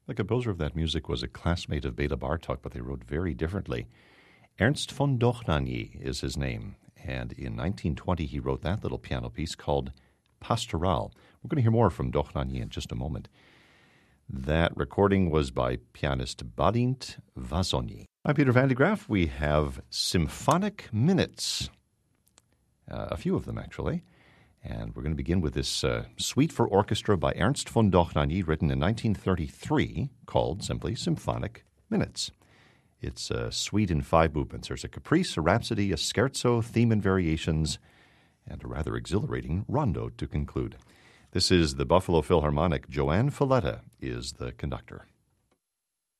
The composer of that music was a classmate of Bela Bartok, but they wrote very differently. Ernst von Dochnanyi is his name, and in 1920 he wrote that little piano piece called Pastoral. We're going to hear more from Dochnanyi in just a moment. That recording was by pianist Badint Vazonyi. I'm Peter Van de Graaff. We have symphonic minutes, a few of them actually, and we're going to begin with this suite for orchestra by Ernst von Dochnanyi, written in 1933, called simply Symphonic Minutes. It's a suite in 5 movements. There's a caprice, a rhapsody, a scherzo, theme and variations, and a rather exhilarating rondo to conclude. This is the Buffalo Philharmonic. Joanne Falletta is the conductor.